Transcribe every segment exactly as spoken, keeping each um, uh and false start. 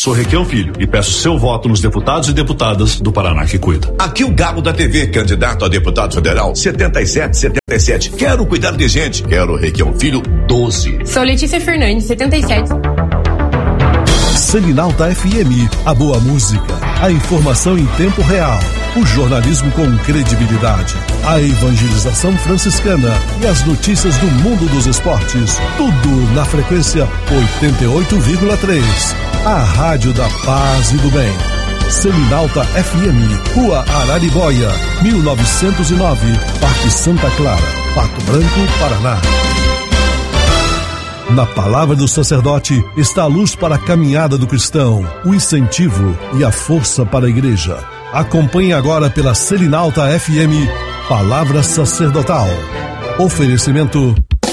Sou Requião Filho e peço seu voto nos deputados e deputadas do Paraná que cuida. Aqui o Galo da T V, candidato a deputado federal, setenta e sete, setenta e sete. Quero cuidar de gente. Quero Requião Filho, doze. Sou Letícia Fernandes, setenta e sete. Selinalta F M, a boa música, a informação em tempo real, o jornalismo com credibilidade, a evangelização franciscana e as notícias do mundo dos esportes, tudo na frequência oitenta e oito vírgula três, a rádio da paz e do bem. Selinalta F M, Rua Araribóia, mil novecentos e nove, Parque Santa Clara, Pato Branco, Paraná. Na palavra do sacerdote está a luz para a caminhada do cristão, o incentivo e a força para a igreja. Acompanhe agora pela Selinalta F M, Palavra Sacerdotal. Oferecimento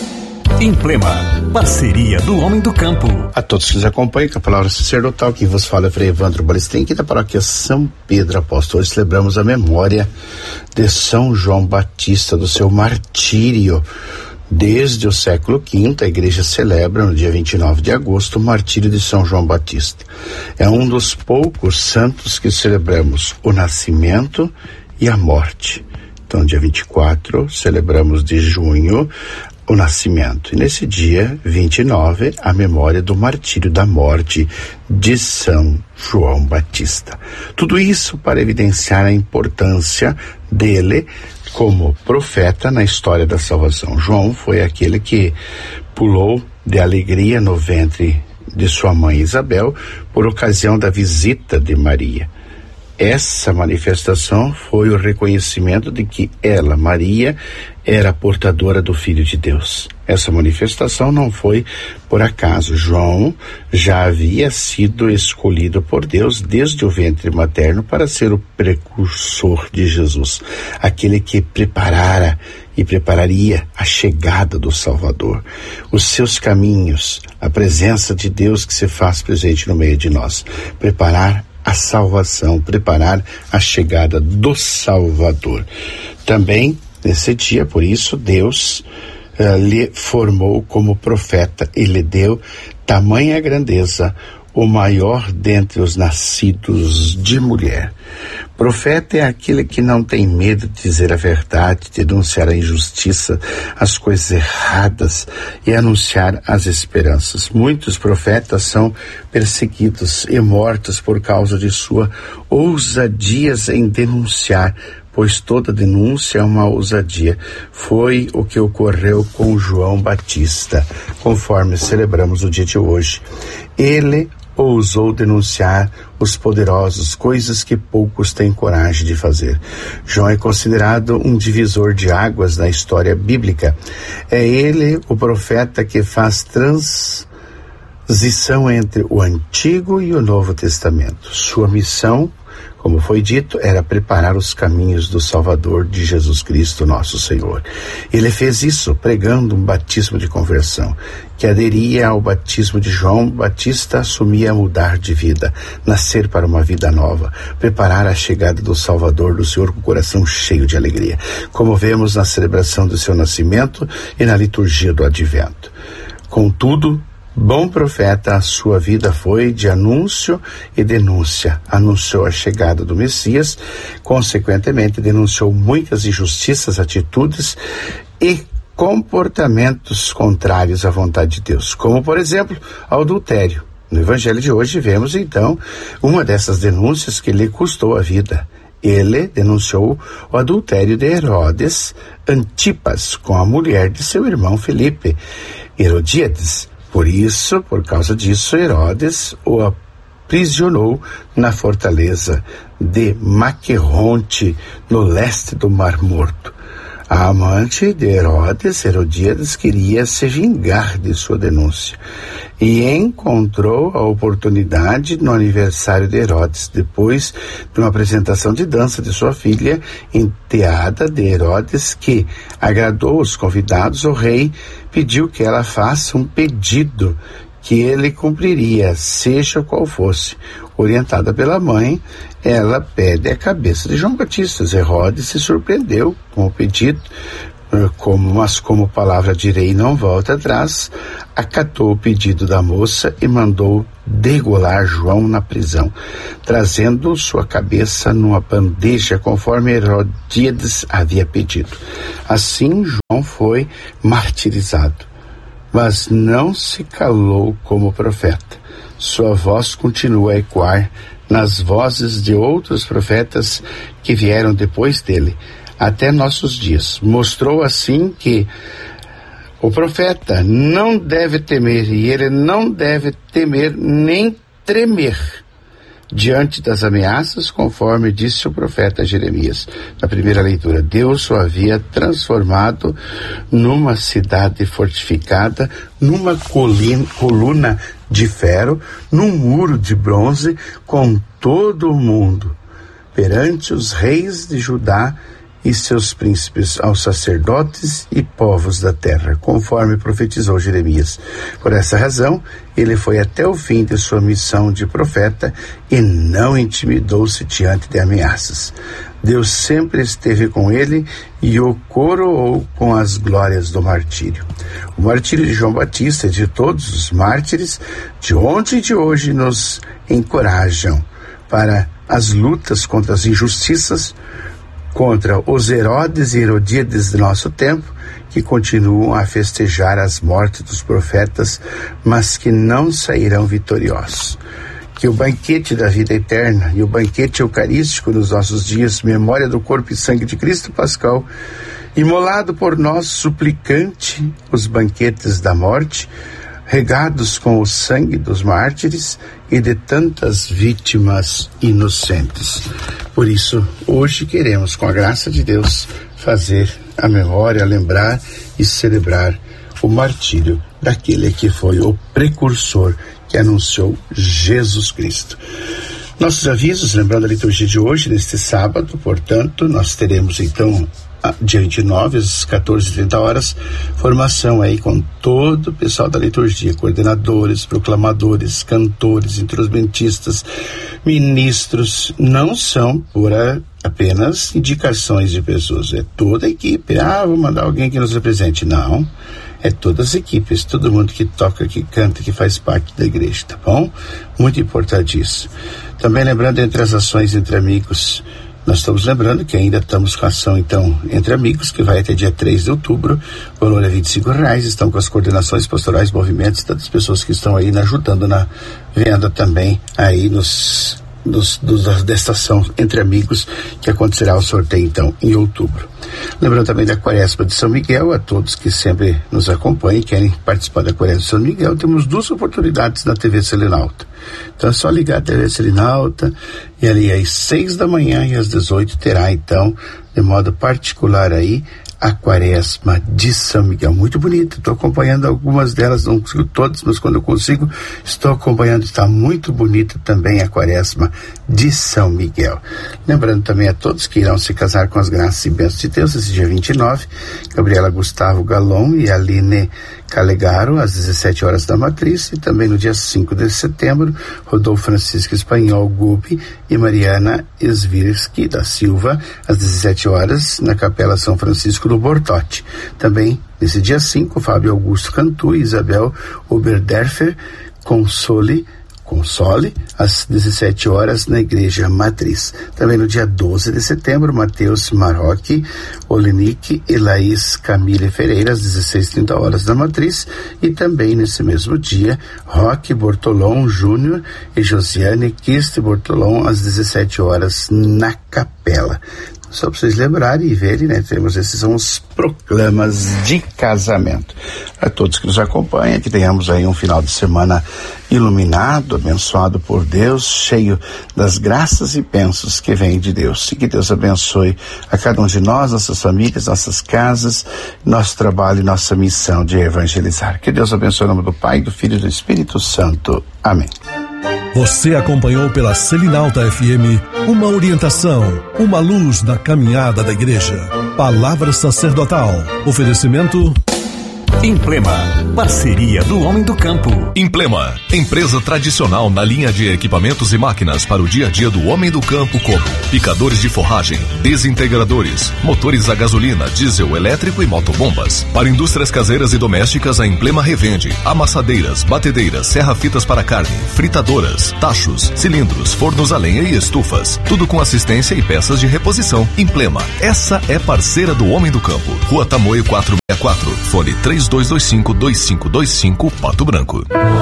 Implema, parceria do homem do campo. A todos que nos acompanham com a Palavra Sacerdotal, que vos fala é Frei Evandro Balestrin, aqui da paróquia São Pedro Apóstolo. Hoje celebramos a memória de São João Batista, do seu martírio. Desde o século quinto, a igreja celebra no dia vinte e nove de agosto o martírio de São João Batista. É um dos poucos santos que celebramos o nascimento e a morte. Então, dia vinte e quatro, celebramos de junho o nascimento. E nesse dia, vinte e nove, a memória do martírio da morte de São João Batista. Tudo isso para evidenciar a importância dele como profeta na história da salvação. João foi aquele que pulou de alegria no ventre de sua mãe Isabel por ocasião da visita de Maria. Essa manifestação foi o reconhecimento de que ela, Maria, era portadora do Filho de Deus. Essa manifestação não foi por acaso. João já havia sido escolhido por Deus desde o ventre materno para ser o precursor de Jesus, aquele que preparara e prepararia a chegada do Salvador, os seus caminhos, a presença de Deus que se faz presente no meio de nós, preparar a salvação, preparar a chegada do Salvador. Também, nesse dia, por isso, Deus uh, lhe formou como profeta e lhe deu tamanha grandeza, o maior dentre os nascidos de mulher. Profeta é aquele que não tem medo de dizer a verdade, de denunciar a injustiça, as coisas erradas e anunciar as esperanças. Muitos profetas são perseguidos e mortos por causa de sua ousadia em denunciar, pois toda denúncia é uma ousadia. Foi o que ocorreu com João Batista, conforme celebramos o dia de hoje. Ele ousou denunciar os poderosos, coisas que poucos têm coragem de fazer. João é considerado um divisor de águas na história bíblica. É ele o profeta que faz transição entre o Antigo e o Novo Testamento. Sua missão, como foi dito, era preparar os caminhos do Salvador de Jesus Cristo, nosso Senhor. Ele fez isso pregando um batismo de conversão, que aderia ao batismo de João Batista, assumia mudar de vida, nascer para uma vida nova, preparar a chegada do Salvador do Senhor com o coração cheio de alegria, como vemos na celebração do seu nascimento e na liturgia do Advento. Contudo, bom profeta, a sua vida foi de anúncio e denúncia. Anunciou a chegada do Messias, consequentemente denunciou muitas injustiças, atitudes e comportamentos contrários à vontade de Deus, como, por exemplo, ao adultério. No Evangelho de hoje vemos, então, uma dessas denúncias que lhe custou a vida. Ele denunciou o adultério de Herodes Antipas com a mulher de seu irmão Filipe, Herodíades. Por isso, por causa disso, Herodes o aprisionou na fortaleza de Maqueronte, no leste do Mar Morto. A amante de Herodes, Herodíades, queria se vingar de sua denúncia e encontrou a oportunidade no aniversário de Herodes, depois de uma apresentação de dança de sua filha, enteada de Herodes, que agradou os convidados. O rei pediu que ela faça um pedido que ele cumpriria, seja qual fosse. Orientada pela mãe, ela pede a cabeça de João Batista. Herodes se surpreendeu com o pedido, como, mas como palavra direi não volta atrás, acatou o pedido da moça e mandou degolar João na prisão, trazendo sua cabeça numa bandeja conforme Herodíades havia pedido. Assim João foi martirizado, mas não se calou como profeta. Sua voz continua a ecoar nas vozes de outros profetas que vieram depois dele, até nossos dias. Mostrou assim que o profeta não deve temer, e ele não deve temer nem tremer diante das ameaças, conforme disse o profeta Jeremias. Na primeira leitura, Deus o havia transformado numa cidade fortificada, numa colina, coluna de ferro, num muro de bronze, com todo o mundo, perante os reis de Judá e seus príncipes, aos sacerdotes e povos da terra, conforme profetizou Jeremias. Por essa razão, ele foi até o fim de sua missão de profeta e não intimidou-se diante de ameaças. Deus sempre esteve com ele e o coroou com as glórias do martírio. O martírio de João Batista e de todos os mártires de ontem e de hoje nos encorajam para as lutas contra as injustiças, contra os Herodes e Herodíades do nosso tempo, que continuam a festejar as mortes dos profetas, mas que não sairão vitoriosos. Que o banquete da vida eterna e o banquete eucarístico nos nossos dias, memória do corpo e sangue de Cristo Pascal, imolado por nós, suplicante, os banquetes da morte, regados com o sangue dos mártires e de tantas vítimas inocentes. Por isso, hoje queremos, com a graça de Deus, fazer a memória, lembrar e celebrar o martírio daquele que foi o precursor que anunciou Jesus Cristo. Nossos avisos, lembrando a liturgia de hoje, neste sábado, portanto, nós teremos então dia vinte e nove, às quatorze e trinta horas, formação aí com todo o pessoal da liturgia, coordenadores, proclamadores, cantores, instrumentistas, ministros. Não são por a, apenas indicações de pessoas, é toda a equipe. Ah, vou mandar alguém que nos represente. Não, é todas as equipes, todo mundo que toca, que canta, que faz parte da igreja, tá bom? Muito importante isso. Também lembrando, entre as ações entre amigos, nós estamos lembrando que ainda estamos com a ação, então, Entre Amigos, que vai até dia três de outubro, o valor é vinte e cinco reais, estão com as coordenações pastorais, movimentos, tantas pessoas que estão aí ajudando na venda também, aí nos, nos, dos, desta ação Entre Amigos, que acontecerá o sorteio, então, em outubro. Lembrando também da Quaresma de São Miguel, a todos que sempre nos acompanham e querem participar da Quaresma de São Miguel, temos duas oportunidades na T V Selinalta. Então é só ligar a T V Selinalta e ali às seis da manhã e às dezoito terá então, de modo particular aí, a Quaresma de São Miguel. Muito bonita, estou acompanhando algumas delas, não consigo todas, mas quando eu consigo, estou acompanhando, está muito bonita também a Quaresma de São Miguel. Lembrando também a todos que irão se casar com as graças e bênçãos de Deus, esse dia vinte e nove, Gabriela Gustavo Galon e Aline Calegaro, às dezessete horas da Matriz, e também no dia cinco de setembro, Rodolfo Francisco Espanhol Gubi e Mariana Esvirski da Silva, às dezessete horas, na Capela São Francisco do Bortote. Também, nesse dia cinco, Fábio Augusto Cantu e Isabel Oberderfer Console, Console, às dezessete horas, na Igreja Matriz. Também no dia doze de setembro, Matheus Marroque, Olenique e Laís Camille Ferreira, às dezesseis e trinta horas, na Matriz. E também nesse mesmo dia, Roque Bortolom Júnior e Josiane Kiste Bortolom, às dezessete horas, na Capela. Só para vocês lembrarem e verem, né? Temos esses são os proclamas de casamento. A todos que nos acompanham, que tenhamos aí um final de semana iluminado, abençoado por Deus, cheio das graças e bênçãos que vêm de Deus. E que Deus abençoe a cada um de nós, nossas famílias, nossas casas, nosso trabalho e nossa missão de evangelizar. Que Deus abençoe em nome do Pai, do Filho e do Espírito Santo. Amém. Você acompanhou pela Selinalta F M uma orientação, uma luz na caminhada da igreja. Palavra sacerdotal. Oferecimento Implema, parceria do homem do campo. Implema, empresa tradicional na linha de equipamentos e máquinas para o dia a dia do homem do campo, como picadores de forragem, desintegradores, motores a gasolina, diesel, elétrico e motobombas. Para indústrias caseiras e domésticas, a Implema revende amassadeiras, batedeiras, serra-fitas para carne, fritadoras, tachos, cilindros, fornos a lenha e estufas. Tudo com assistência e peças de reposição. Implema, essa é parceira do homem do campo. Rua Tamoio quatrocentos e sessenta e quatro, fone três dois dois cinco, dois cinco dois cinco, Pato Branco.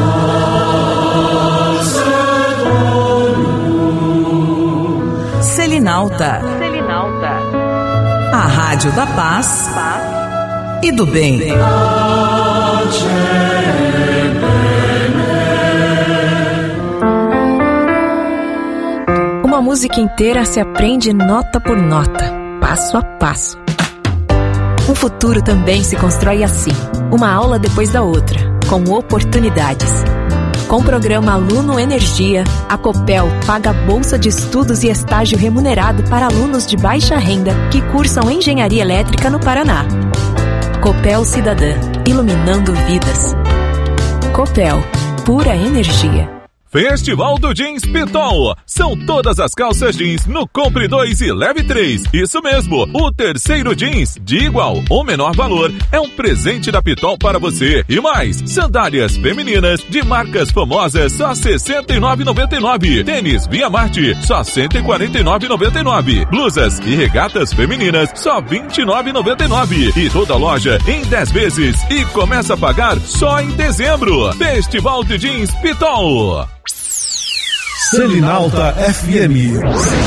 Selinalta. Selinalta. A rádio da paz e do bem. Uma música inteira se aprende nota por nota, passo a passo. Um futuro também se constrói assim, uma aula depois da outra, com oportunidades. Com o programa Aluno Energia, a Copel paga bolsa de estudos e estágio remunerado para alunos de baixa renda que cursam engenharia elétrica no Paraná. Copel Cidadã, iluminando vidas. Copel, pura energia. Festival do Jeans Pitol. São todas as calças jeans no Compre dois e Leve três. Isso mesmo, o terceiro jeans de igual ou menor valor é um presente da Pitol para você. E mais, sandálias femininas de marcas famosas só sessenta e nove reais e noventa e nove centavos. Tênis Via Marte só cento e quarenta e nove reais e noventa e nove centavos. Blusas e regatas femininas só vinte e nove reais e noventa e nove centavos. E toda loja em dez vezes e começa a pagar só em dezembro. Festival de Jeans Pitol. Selinalta F M.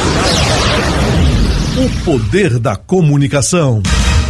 O poder da comunicação.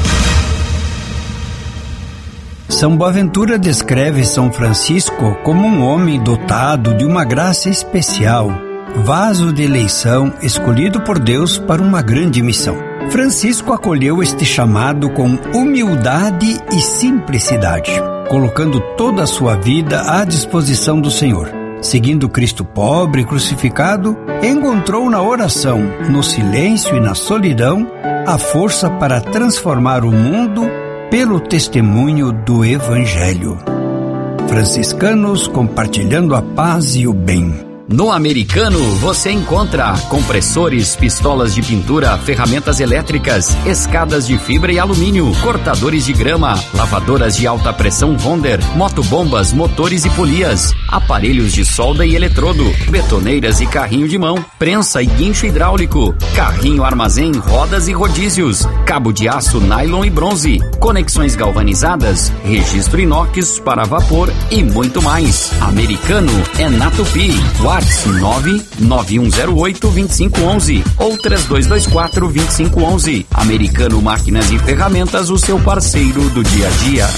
São Boaventura descreve São Francisco como um homem dotado de uma graça especial, vaso de eleição escolhido por Deus para uma grande missão. Francisco acolheu este chamado com humildade e simplicidade, colocando toda a sua vida à disposição do Senhor. Seguindo Cristo pobre e crucificado, encontrou na oração, no silêncio e na solidão, a força para transformar o mundo pelo testemunho do Evangelho. Franciscanos compartilhando a paz e o bem. No Americano você encontra compressores, pistolas de pintura, ferramentas elétricas, escadas de fibra e alumínio, cortadores de grama, lavadoras de alta pressão Wonder, motobombas, motores e polias, aparelhos de solda e eletrodo, betoneiras e carrinho de mão, prensa e guincho hidráulico, carrinho armazém, rodas e rodízios, cabo de aço, nylon e bronze, conexões galvanizadas, registro inox para vapor e muito mais. Americano é na Tupi. WhatsApp nove nove um zero oito, dois cinco um um ou três dois dois quatro, dois cinco um um. Americano Máquinas e Ferramentas, o seu parceiro do dia a dia.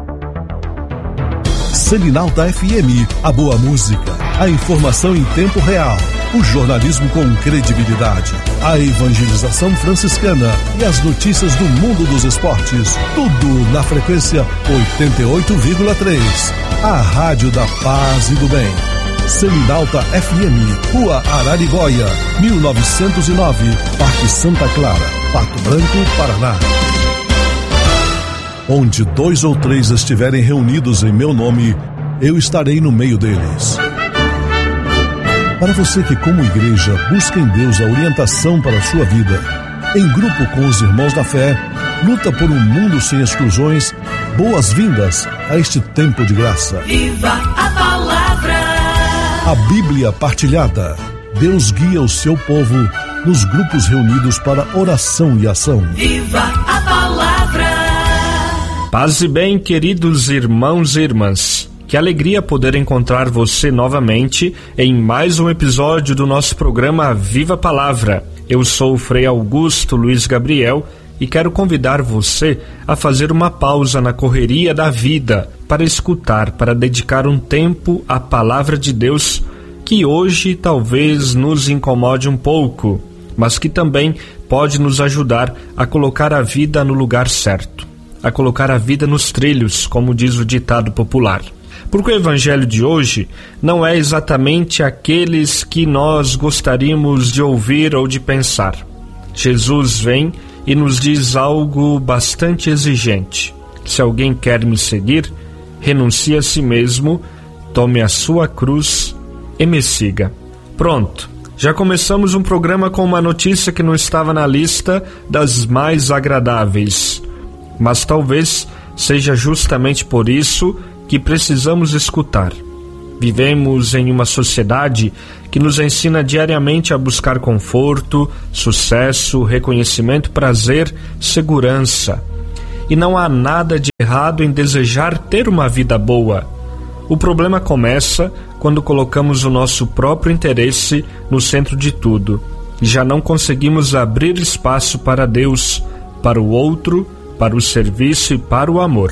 Selinalta F M, a boa música, a informação em tempo real, o jornalismo com credibilidade, a evangelização franciscana e as notícias do mundo dos esportes, tudo na frequência oitenta e oito vírgula três, a rádio da paz e do bem. Selinalta F M, Rua Araribóia, mil novecentos e nove, Parque Santa Clara, Pato Branco, Paraná. Onde dois ou três estiverem reunidos em meu nome, eu estarei no meio deles. Para você que, como igreja, busca em Deus a orientação para a sua vida, em grupo com os irmãos da fé, luta por um mundo sem exclusões, boas-vindas a este tempo de graça. Viva a palavra! A Bíblia partilhada. Deus guia o seu povo nos grupos reunidos para oração e ação. Viva a palavra! Paz e bem, queridos irmãos e irmãs. Que alegria poder encontrar você novamente em mais um episódio do nosso programa Viva a Palavra. Eu sou o Frei Augusto Luiz Gabriel e quero convidar você a fazer uma pausa na correria da vida para escutar, para dedicar um tempo à Palavra de Deus, que hoje talvez nos incomode um pouco, mas que também pode nos ajudar a colocar a vida no lugar certo, a colocar a vida nos trilhos, como diz o ditado popular. Porque o evangelho de hoje não é exatamente aqueles que nós gostaríamos de ouvir ou de pensar. Jesus vem e nos diz algo bastante exigente. Se alguém quer me seguir, renuncie a si mesmo, tome a sua cruz e me siga. Pronto, já começamos um programa com uma notícia que não estava na lista das mais agradáveis. Mas talvez seja justamente por isso que precisamos escutar. Vivemos em uma sociedade que nos ensina diariamente a buscar conforto, sucesso, reconhecimento, prazer, segurança. E não há nada de errado em desejar ter uma vida boa. O problema começa quando colocamos o nosso próprio interesse no centro de tudo e já não conseguimos abrir espaço para Deus, para o outro, para o serviço e para o amor.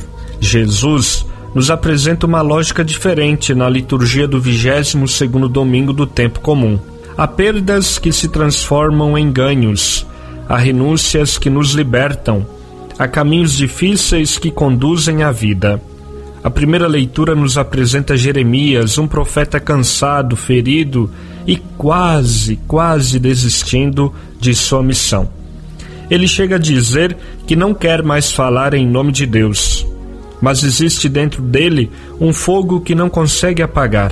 Jesus nos apresenta uma lógica diferente na liturgia do vigésimo segundo domingo do tempo comum. Há perdas que se transformam em ganhos, há renúncias que nos libertam, há caminhos difíceis que conduzem à vida. A primeira leitura nos apresenta Jeremias, um profeta cansado, ferido e quase, quase desistindo de sua missão. Ele chega a dizer que não quer mais falar em nome de Deus, mas existe dentro dele um fogo que não consegue apagar.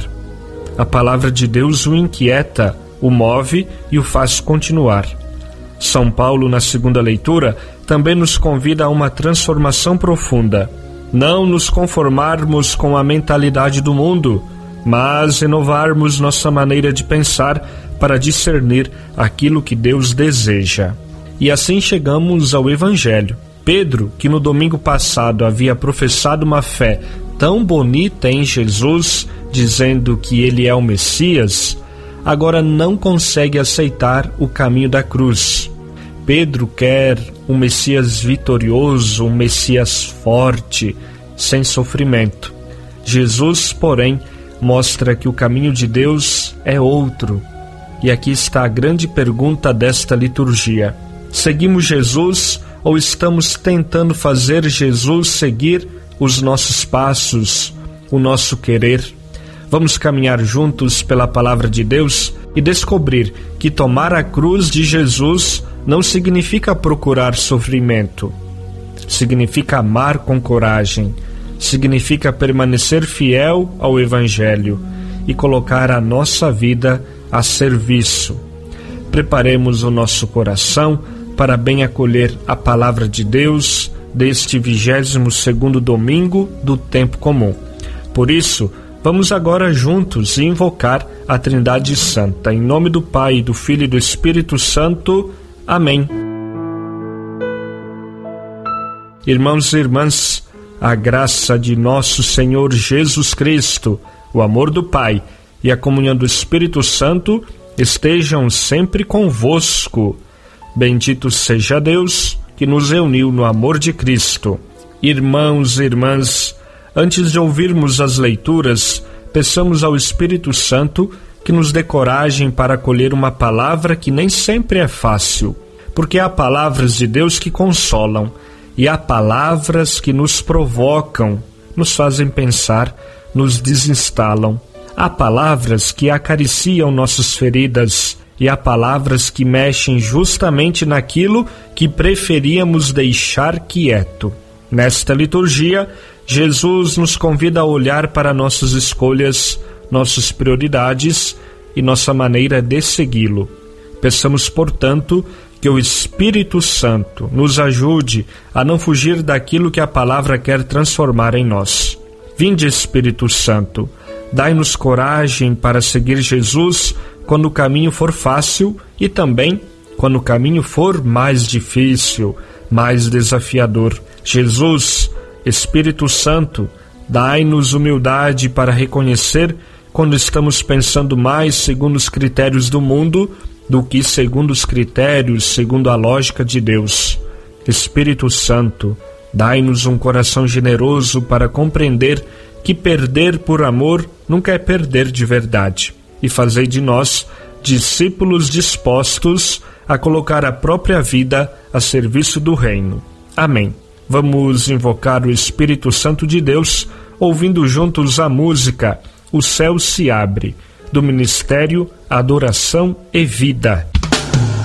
A palavra de Deus o inquieta, o move e o faz continuar. São Paulo, na segunda leitura, também nos convida a uma transformação profunda. Não nos conformarmos com a mentalidade do mundo, mas renovarmos nossa maneira de pensar para discernir aquilo que Deus deseja. E assim chegamos ao Evangelho. Pedro, que no domingo passado havia professado uma fé tão bonita em Jesus, dizendo que ele é o Messias, agora não consegue aceitar o caminho da cruz. Pedro quer um Messias vitorioso, um Messias forte, sem sofrimento. Jesus, porém, mostra que o caminho de Deus é outro. E aqui está a grande pergunta desta liturgia: seguimos Jesus ou estamos tentando fazer Jesus seguir os nossos passos, o nosso querer? Vamos caminhar juntos pela palavra de Deus e descobrir que tomar a cruz de Jesus não significa procurar sofrimento. Significa amar com coragem. Significa permanecer fiel ao Evangelho e colocar a nossa vida a serviço. Preparemos o nosso coração para bem acolher a palavra de Deus deste vigésimo segundo domingo do tempo comum. Por isso, vamos agora juntos invocar a Trindade Santa. Em nome do Pai, do Filho e do Espírito Santo. Amém. Irmãos e irmãs, a graça de nosso Senhor Jesus Cristo, o amor do Pai e a comunhão do Espírito Santo estejam sempre convosco. Bendito seja Deus que nos reuniu no amor de Cristo. Irmãos e irmãs, antes de ouvirmos as leituras, peçamos ao Espírito Santo que nos dê coragem para acolher uma palavra que nem sempre é fácil, porque há palavras de Deus que consolam e há palavras que nos provocam, nos fazem pensar, nos desinstalam. Há palavras que acariciam nossas feridas e há palavras que mexem justamente naquilo que preferíamos deixar quieto. Nesta liturgia, Jesus nos convida a olhar para nossas escolhas, nossas prioridades e nossa maneira de segui-lo. Peçamos, portanto, que o Espírito Santo nos ajude a não fugir daquilo que a palavra quer transformar em nós. Vinde, Espírito Santo, dai-nos coragem para seguir Jesus quando o caminho for fácil e também quando o caminho for mais difícil, mais desafiador. Jesus, Espírito Santo, dai-nos humildade para reconhecer quando estamos pensando mais segundo os critérios do mundo do que segundo os critérios, segundo a lógica de Deus. Espírito Santo, dai-nos um coração generoso para compreender que perder por amor nunca é perder de verdade, e fazei de nós discípulos dispostos a colocar a própria vida a serviço do reino. Amém. Vamos invocar o Espírito Santo de Deus, ouvindo juntos a música O Céu se Abre, do Ministério Adoração e Vida.